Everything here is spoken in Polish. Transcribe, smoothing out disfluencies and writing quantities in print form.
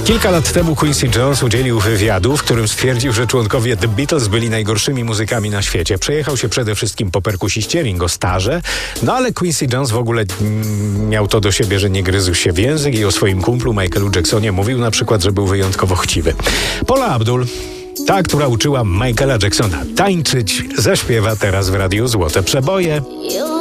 Kilka lat temu Quincy Jones udzielił wywiadu, w którym stwierdził, że członkowie The Beatles byli najgorszymi muzykami na świecie. Przejechał się przede wszystkim po perkusiście Ringo Starrze, no ale Quincy Jones w ogóle miał to do siebie, że nie gryzł się w język i o swoim kumplu Michaelu Jacksonie mówił na przykład, że był wyjątkowo chciwy. Paula Abdul, ta, która uczyła Michaela Jacksona tańczyć, zaśpiewa teraz w radiu Złote Przeboje.